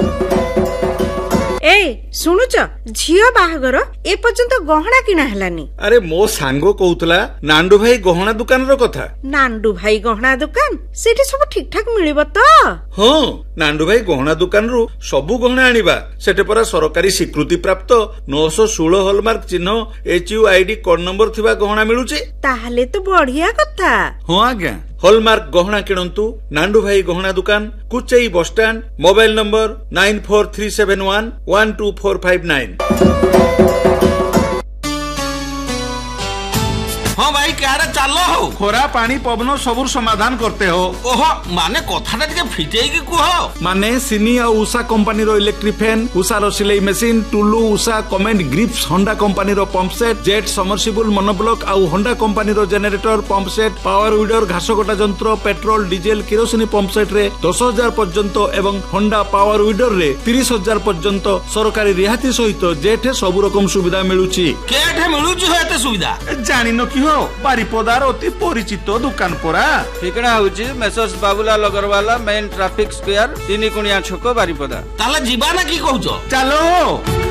ए शुणुच झियो बाहागर ए पर्यंत गहना किना हलानी। अरे मो सांगो कहूतला नांडू भाई गहना दुकान रो कथा। नांडू भाई गहना दुकान सेठी सब ठीक ठाक मिलिबो तो? हां नांडू भाई गहना दुकान रो सबु गहना आनिबा सेटे परा सरकारी स्वीकृति प्राप्त 916 हॉलमार्क चिन्ह HUID कोड नंबर थिबा गहना मिलुची। ताहले तो बढ़िया कथा। हां आज्ञा हॉलमार्क गहना किणंतु नांडू भाई गहना दुकान Kuchai bus stand mobile number 943711 12459। हाँ भाई क्या चलो हो खोरा पानी पवन सबुर समाधान करते हो। ओहो माने कथाटा टिके फिटेई की कुह माने सिनी और उषा कंपनी रो इलेक्ट्रिक फैन उषा रो सिलाई machine Tullu Usha comment grips Honda company रो pump set jet submersible monoblock और होंडा कंपनी रो generator pump set power weeder घास कटा यंत्र पेट्रोल डीजेल किरोसिनी पंप सेट रे 10,000 पर्यंत एवं होंडा पावर विडर रे 30,000 पर्यंत सरकारी रिहाती सहित जेठे सब रकम सुविधा मिलुची। केठे मिलुची हेते सुविधा जानिनो कि हो बारिपदार अति परिचित दुकान परा। ठिकना होची messrs Babulal Agrawala main traffic square 3 कुणिया छक बारिपदा। ताले जीवा ना की कहउछो? चलो।